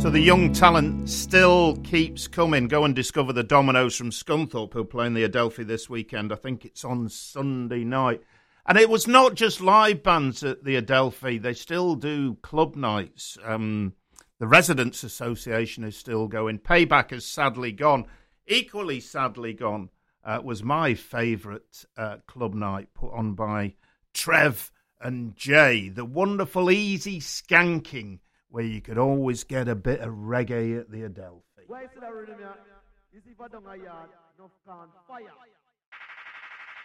So the young talent still keeps coming. Go and discover the Dominoes from Scunthorpe, who are playing the Adelphi this weekend. I think it's on Sunday night. And it was not just live bands at the Adelphi. They still do club nights. The Residents Association is still going. Payback has sadly gone. Equally sadly gone was my favourite club night put on by Trev and Jay. The wonderful Easy Skanking, where you could always get a bit of reggae at the Adelphi.